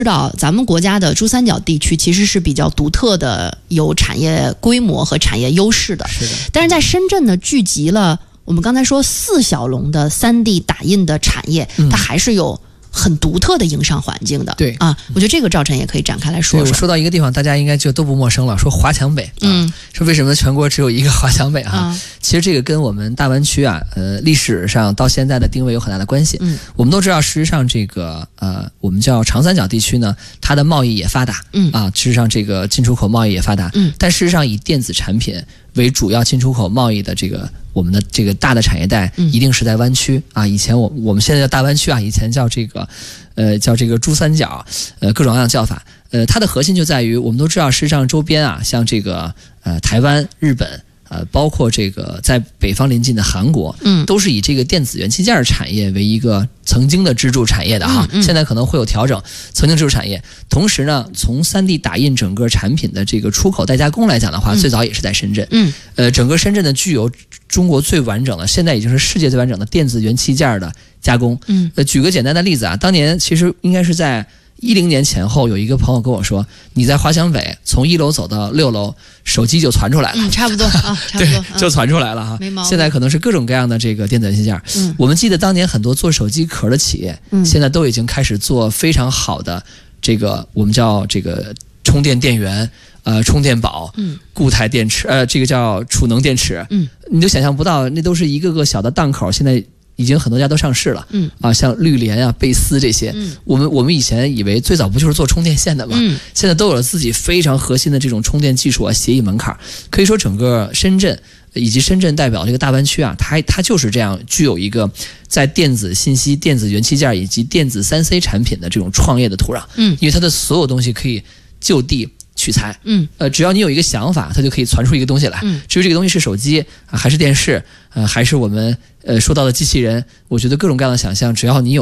知道咱们国家的珠三角地区其实是比较独特的，有产业规模和产业优势的。 是的。 但是在深圳呢，聚集了我们刚才说4小龙的3D 打印的产业，它还是有很独特的营商环境的。 对啊，我觉得这个赵晨也可以展开来说说。 我说到一个地方，大家应该就都不陌生了，说华强北。说为什么全国只有一个华强北啊？其实这个跟我们大湾区啊，历史上到现在的定位有很大的关系。我们都知道，事实上这个我们叫长三角地区呢，它的贸易也发达。事实上这个进出口贸易也发达。但事实上以电子产品为主要进出口贸易的这个我们的这个大的产业带，一定是在湾区啊。以前我们现在叫大湾区啊，以前叫这个珠三角，各种各样的叫法。它的核心就在于，我们都知道，事实上周边啊，像这个台湾、日本。包括这个在北方临近的韩国，都是以这个电子元器件产业为一个曾经的支柱产业的哈，现在可能会有调整，曾经支柱产业。同时呢，从3D 打印整个产品的这个出口代加工来讲的话，最早也是在深圳。整个深圳呢，具有中国最完整的，现在已经是世界最完整的电子元器件的加工。举个简单的例子啊，当年其实应该是在10年前后，有一个朋友跟我说，你在华强北从1楼走到6楼，手机就传出来了。 差不多啊，差不多。 对，就传出来了哈。现在可能是各种各样的这个电子元器件。我们记得当年很多做手机壳的企业，现在都已经开始做非常好的这个我们叫这个充电电源。充电宝，固态电池，这个叫储能电池。你就想象不到，那都是一个个小的档口，现在已经很多家都上市了。像绿联啊、贝斯这些，我们以前以为最早不就是做充电线的吗？现在都有了自己非常核心的这种充电技术啊、协议门槛。可以说，整个深圳以及深圳代表这个大湾区啊，它就是这样具有一个在电子信息、电子元器件以及电子3C 产品的这种创业的土壤。因为它的所有东西可以就地取材。只要你有一个想法，它就可以传出一个东西来。至于这个东西是手机还是电视，还是我们说到的机器人，我觉得各种各样的想象，只要你有